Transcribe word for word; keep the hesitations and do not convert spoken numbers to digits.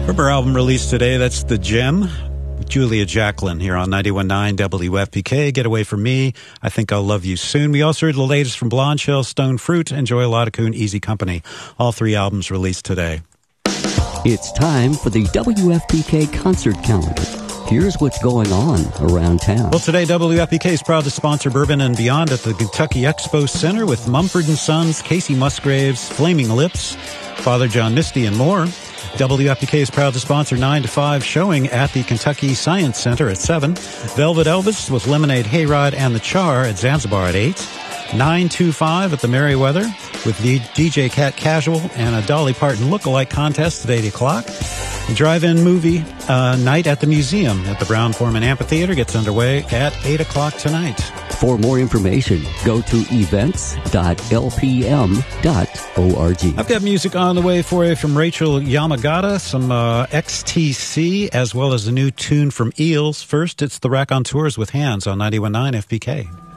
From her album released today, that's The Gem, with Julia Jacklin here on ninety-one point nine W F P K. Get Away From Me, I Think I'll Love You Soon. We also heard the latest from Blonde Shell, Stone Fruit, and Joy Laudacune, Easy Company. All three albums released today. It's time for the W F P K concert calendar. Here's what's going on around town. Well, today, W F P K is proud to sponsor Bourbon and Beyond at the Kentucky Expo Center with Mumford and Sons, Casey Musgraves, Flaming Lips, Father John Misty, and more. W F P K is proud to sponsor nine to five showing at the Kentucky Science Center at seven. Velvet Elvis with Lemonade Hayride and The Char at Zanzibar at eight. nine to five at the Merriweather with the D J Cat Casual and a Dolly Parton lookalike contest at eight o'clock. The drive-in movie uh, night at the museum at the Brown-Forman Amphitheater gets underway at eight o'clock tonight. For more information, go to events dot l p m dot org. I've got music on the way for you from Rachel Yamagata, some uh, X T C, as well as a new tune from Eels. First, it's the Raconteurs with Hands on ninety-one point nine F P K.